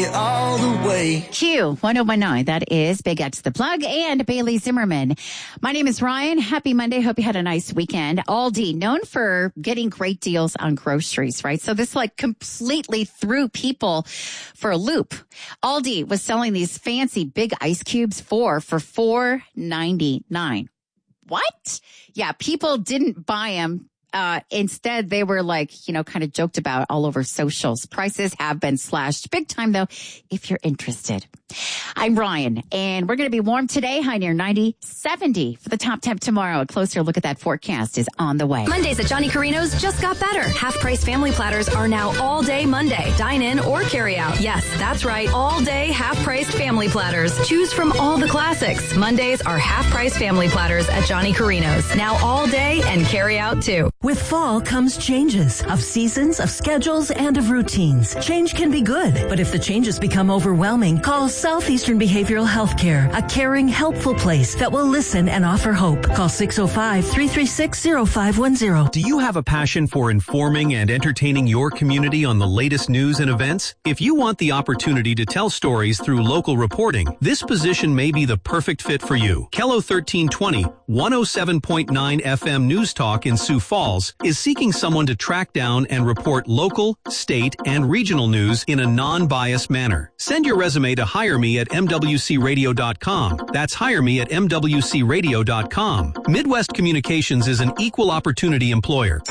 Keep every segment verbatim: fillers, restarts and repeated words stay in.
all the way. Q one oh one nine. That is Big X the Plug and Bailey Zimmerman. My name is Ryan. Happy Monday. Hope you had a nice weekend. Aldi, known for getting great deals on groceries, right? So this like completely threw people for a loop. Aldi was selling these fancy big ice cubes for for four ninety-nine. What? Yeah, people didn't buy them. Uh, instead, they were like, you know, kind of joked about all over socials. Prices have been slashed big time, though, if you're interested. I'm Ryan, and we're going to be warm today, high near ninety, seventy for the top temp tomorrow. A closer look at that forecast is on the way. Mondays at Johnny Carino's just got better. Half-price family platters are now all day Monday. Dine in or carry out. Yes, that's right. All day half-priced family platters. Choose from all the classics. Mondays are half-price family platters at Johnny Carino's. Now all day and carry out too. With fall comes changes of seasons, of schedules, and of routines. Change can be good, but if the changes become overwhelming, call Southeastern Behavioral Health Care, a caring, helpful place that will listen and offer hope. Call six oh five, three three six, oh five one oh. Do you have a passion for informing and entertaining your community on the latest news and events? If you want the opportunity to tell stories through local reporting, this position may be the perfect fit for you. Kello thirteen twenty, one oh seven point nine F M News Talk in Sioux Falls is seeking someone to track down and report local, state, and regional news in a non-biased manner. Send your resume to hire me at M W C radio dot com. That's hire me at M W C radio dot com. Midwest Communications is an equal opportunity employer.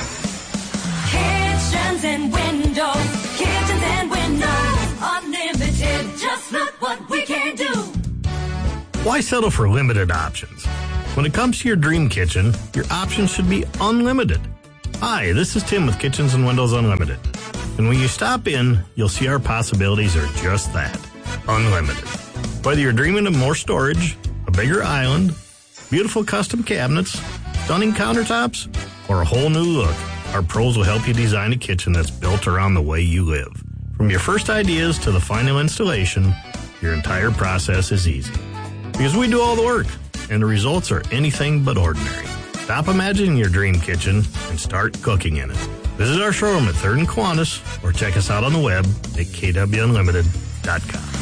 Kitchens and windows, kitchens and windows, unlimited, just look what we can do. Why settle for limited options? When it comes to your dream kitchen, your options should be unlimited. Hi, this is Tim with Kitchens and Windows Unlimited. And when you stop in, you'll see our possibilities are just that, unlimited. Whether you're dreaming of more storage, a bigger island, beautiful custom cabinets, stunning countertops, or a whole new look, our pros will help you design a kitchen that's built around the way you live. From your first ideas to the final installation, your entire process is easy. Because we do all the work, and the results are anything but ordinary. Stop imagining your dream kitchen and start cooking in it. Visit our showroom at third and Kiwanis or check us out on the web at K W Unlimited dot com.